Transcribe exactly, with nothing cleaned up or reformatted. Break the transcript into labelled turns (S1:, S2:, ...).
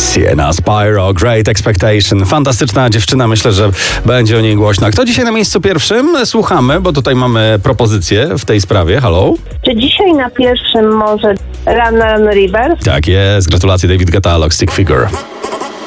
S1: Sienna Spyro, Great Expectation. Fantastyczna dziewczyna, myślę, że będzie o niej głośno. A kto dzisiaj na miejscu pierwszym? Słuchamy, bo tutaj mamy propozycję w tej sprawie. Halo?
S2: Czy dzisiaj na pierwszym może Run Run River?
S1: Tak jest, gratulacje, David Guetta, Stick Figure.